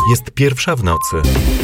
Jest 1:00 w nocy.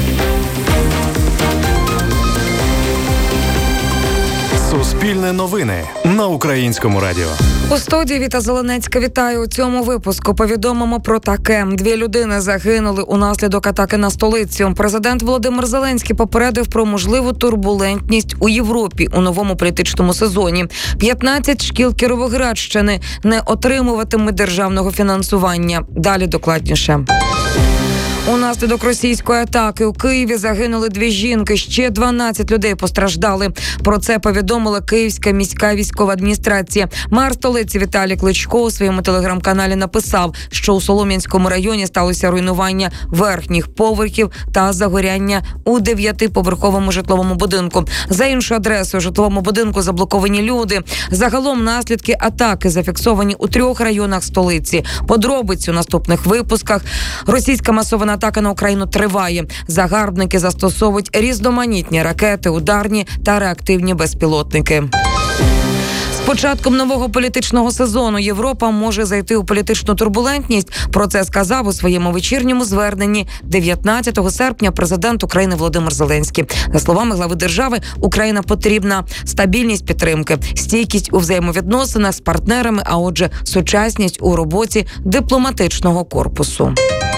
Суспільне новини на Українському радіо. У студії Віта Зеленецька. Вітаю. У цьому випуску повідомимо про таке. 2 людини загинули унаслідок атаки на столицю. Президент Володимир Зеленський попередив про можливу турбулентність у Європі у новому політичному сезоні. 15 шкіл Кіровоградщини не отримуватимуть державного фінансування. Далі докладніше. Унаслідок російської атаки у Києві загинули 2 жінки, ще 12 людей постраждали. Про це повідомила Київська міська військова адміністрація. Мер столиці Віталій Кличко у своєму телеграм-каналі написав, що у Солом'янському районі сталося руйнування верхніх поверхів та загоряння у 9-поверховому житловому будинку. За іншою адресою житловому будинку заблоковані люди. Загалом наслідки атаки зафіксовані у 3 районах столиці. Подробиці у наступних випусках. Російська масована атака на Україну триває. Загарбники застосовують різноманітні ракети, ударні та реактивні безпілотники. З початком нового політичного сезону Європа може зайти у політичну турбулентність. Про це сказав у своєму вечірньому зверненні 19 серпня президент України Володимир Зеленський. За словами глави держави, Україна потрібна стабільність підтримки, стійкість у взаємовідносинах з партнерами, а отже, сучасність у роботі дипломатичного корпусу.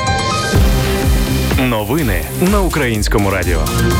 Новини на Українському радіо.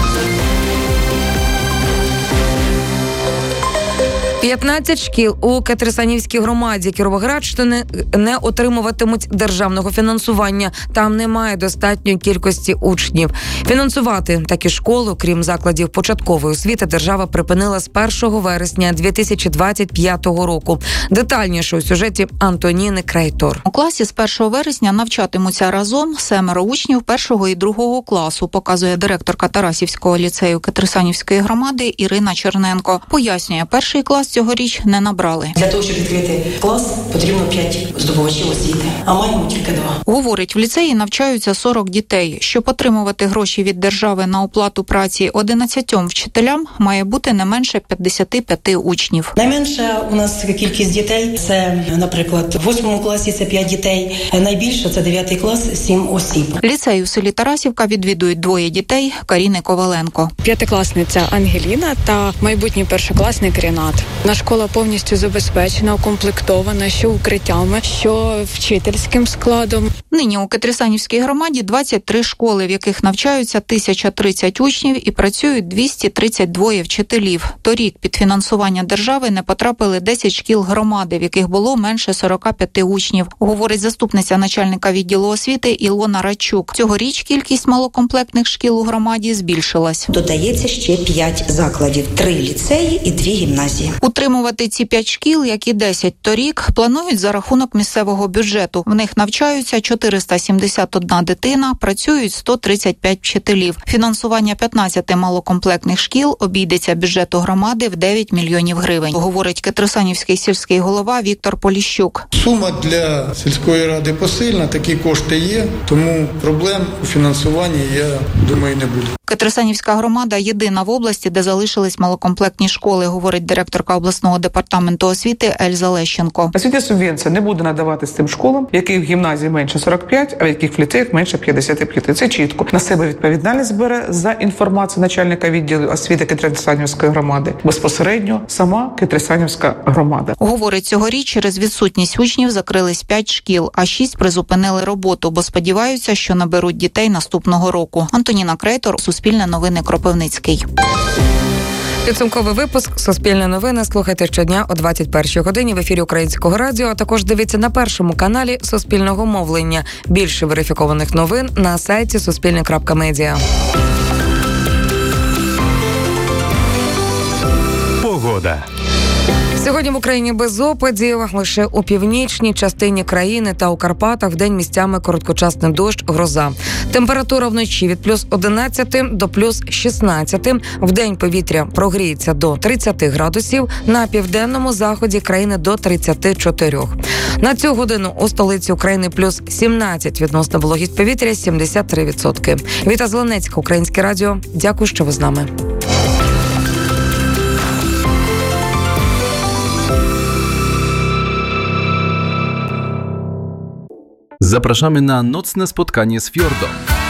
15 шкіл у Катерсанівській громаді Кіровоградщини не отримуватимуть державного фінансування. Там немає достатньої кількості учнів. Фінансувати такі школи, крім закладів початкової освіти, держава припинила з 1 вересня 2025 року. Детальніше у сюжеті Антоніни Крайтор. У класі з 1 вересня навчатимуться разом 7 учнів 1 і 2 класу, показує директорка Тарасівського ліцею Катерсанівської громади Ірина Черненко. Пояснює, 1 клас цьогоріч не набрали. Для того, щоб відкрити клас, потрібно 5 здобувачів освіти, а маємо тільки 2. Говорить, в ліцеї навчаються 40 дітей. Щоб отримувати гроші від держави на оплату праці 11 вчителям, має бути не менше 55 учнів. Найменша у нас кількість дітей – це, наприклад, в 8 класі це 5 дітей, найбільше – це 9 клас – 7 осіб. Ліцей у селі Тарасівка відвідують 2 дітей – Каріни Коваленко. 5-класниця Ангеліна та майбутній першокласник Рінат. Наша школа повністю забезпечена, укомплектована, що укриттями, що вчительським складом. Нині у Катерсанівській громаді 23 школи, в яких навчаються 1030 учнів і працюють 232 вчителів. Торік під фінансування держави не потрапили 10 шкіл громади, в яких було менше 45 учнів, говорить заступниця начальника відділу освіти Ілона Радчук. Цьогоріч кількість малокомплектних шкіл у громаді збільшилась. Додається ще 5 закладів, 3 ліцеї і 2 гімназії. Утримувати ці 5 шкіл, як і 10 торік, планують за рахунок місцевого бюджету. В них навчаються 471 дитина, працюють 135 вчителів. Фінансування 15 малокомплектних шкіл обійдеться бюджету громади в 9 мільйонів гривень, говорить Катерсанівський сільський голова Віктор Поліщук. Сума для сільської ради посильна, такі кошти є, тому проблем у фінансуванні, я думаю, не буде. Катерсанівська громада єдина в області, де залишились малокомплектні школи, говорить директорка обласного департаменту освіти Ельза Лещенко. Освітня субвенція не буде надаватись тим школам, в яких в гімназії менше 45, а в яких в ліцеях менше 55. Це чітко. На себе відповідальність бере за інформацію начальника відділу освіти Катерсанівської громади безпосередньо сама Катерсанівська громада. Говорить, цьогоріч через відсутність учнів закрились 5 шкіл, а 6 призупинили роботу, бо сподіваються, що наберуть дітей наступного року. Антоніна Крейтор, Суспільне новини, Кропивницький. Підсумковий випуск «Суспільне новини» слухайте щодня о 21-й годині в ефірі Українського радіо, а також дивіться на першому каналі Суспільного мовлення. Більше верифікованих новин на сайті suspilne.media. Погода. Сьогодні в Україні без опадів, лише у північній частині країни та у Карпатах вдень місцями короткочасний дощ, гроза. Температура вночі від плюс 11 до плюс 16. Вдень повітря прогріється до 30 градусів, на південному заході країни до 34. На цю годину у столиці України плюс 17, відносна вологість повітря 73%. Віта Зеленецька, Українське радіо. Дякую, що ви з нами. Zapraszamy na nocne spotkanie z Fiordą.